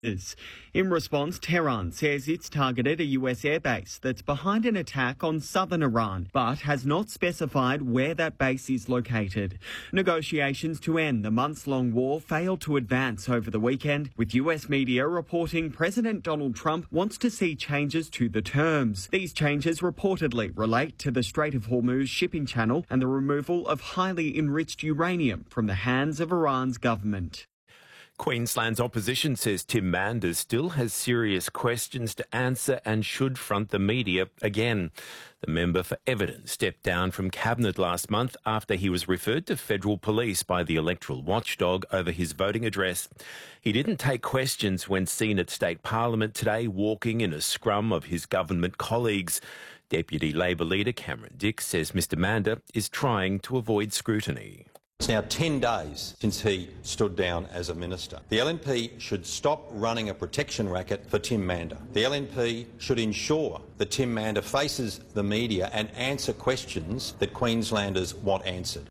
In response, Tehran says it's targeted a US airbase that's behind an attack on southern Iran, but has not specified where that base is located. Negotiations to end the months-long war failed to advance over the weekend, with US media reporting President Donald Trump wants to see changes to the terms. These changes reportedly relate to the Strait of Hormuz shipping channel and the removal of highly enriched uranium from the hands of Iran's government. Queensland's opposition says Tim Manders still has serious questions to answer and should front the media again. The member for Everton stepped down from Cabinet last month after he was referred to federal police by the electoral watchdog over his voting address. He didn't take questions when seen at State Parliament today walking in a scrum of his government colleagues. Deputy Labor leader Cameron Dick says Mr Mander is trying to avoid scrutiny. It's now 10 days since he stood down as a minister. The LNP should stop running a protection racket for Tim Mander. The LNP should ensure that Tim Mander faces the media and answer questions that Queenslanders want answered.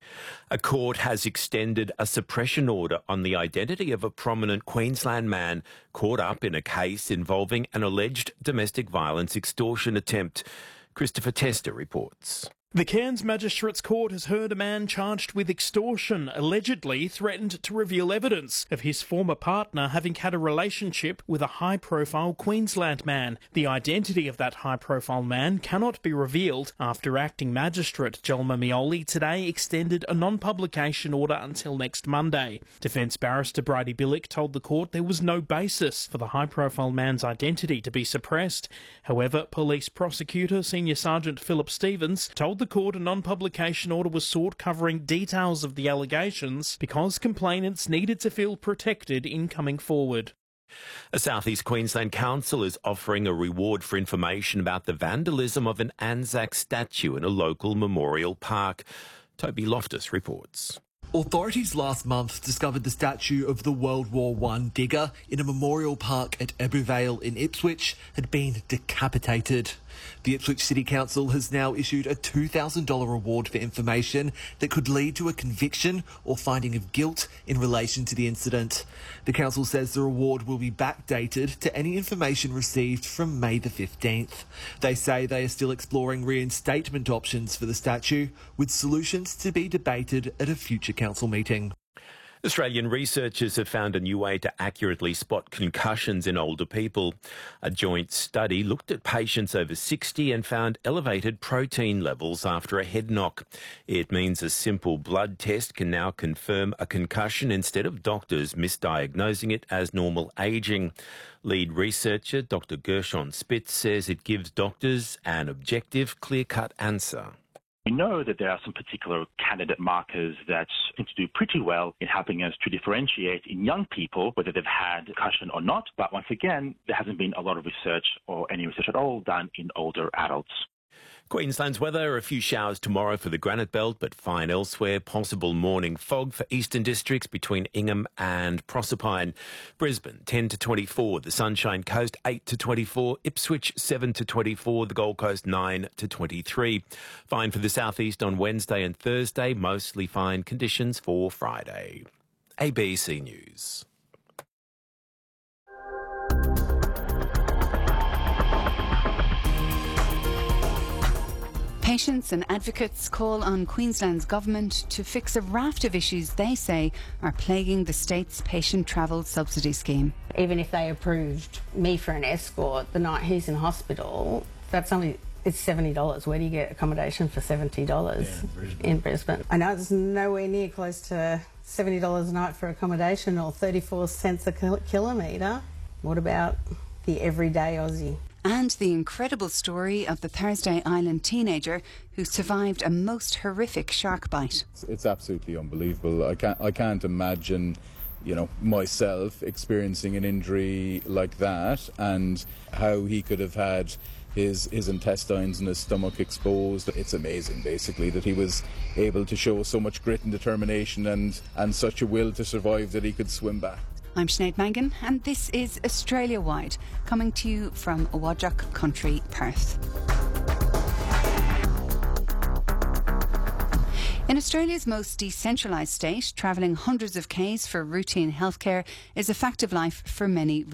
A court has extended a suppression order on the identity of a prominent Queensland man caught up in a case involving an alleged domestic violence extortion attempt. Christopher Tester reports. The Cairns Magistrates Court has heard a man charged with extortion allegedly threatened to reveal evidence of his former partner having had a relationship with a high-profile Queensland man. The identity of that high-profile man cannot be revealed after Acting Magistrate Jelma Mioli today extended a non-publication order until next Monday. Defence Barrister Bridie Billick told the court there was no basis for the high-profile man's identity to be suppressed. However, Police Prosecutor Senior Sergeant Philip Stevens told the court a non-publication order was sought covering details of the allegations because complainants needed to feel protected in coming forward. A South East Queensland council is offering a reward for information about the vandalism of an Anzac statue in a local memorial park. Toby Loftus reports. Authorities last month discovered the statue of the World War I digger in a memorial park at Ebbw in Ipswich had been decapitated. The Ipswich City Council has now issued a $2,000 reward for information that could lead to a conviction or finding of guilt in relation to the incident. The council says the reward will be backdated to any information received from May the 15th. They say they are still exploring reinstatement options for the statue, with solutions to be debated at a future council meeting. Australian researchers have found a new way to accurately spot concussions in older people. A joint study looked at patients over 60 and found elevated protein levels after a head knock. It means a simple blood test can now confirm a concussion instead of doctors misdiagnosing it as normal ageing. Lead researcher Dr. Gershon Spitz says it gives doctors an objective, clear-cut answer. We know that there are some particular candidate markers that seem to do pretty well in helping us to differentiate in young people whether they've had concussion or not. But once again, there hasn't been a lot of research or any research at all done in older adults. Queensland's weather, a few showers tomorrow for the Granite Belt, but fine elsewhere. Possible morning fog for eastern districts between Ingham and Proserpine. Brisbane, 10 to 24. The Sunshine Coast, 8 to 24. Ipswich, 7 to 24. The Gold Coast, 9 to 23. Fine for the southeast on Wednesday and Thursday. Mostly fine conditions for Friday. ABC News. Patients and advocates call on Queensland's government to fix a raft of issues they say are plaguing the state's patient travel subsidy scheme. Even if they approved me for an escort the night he's in hospital, it's $70. Where do you get accommodation for $70 in Brisbane? I know it's nowhere near close to $70 a night for accommodation or 34 cents a kilometre. What about the everyday Aussie? And the incredible story of the Thursday Island teenager who survived a most horrific shark bite. It's absolutely unbelievable. I can't imagine, myself experiencing an injury like that and how he could have had his intestines and his stomach exposed. It's amazing, basically, that he was able to show so much grit and determination and such a will to survive that he could swim back. I'm Sinead Mangan and this is Australia Wide, coming to you from Wadjuk Country, Perth. In Australia's most decentralised state, travelling hundreds of k's for routine healthcare is a fact of life for many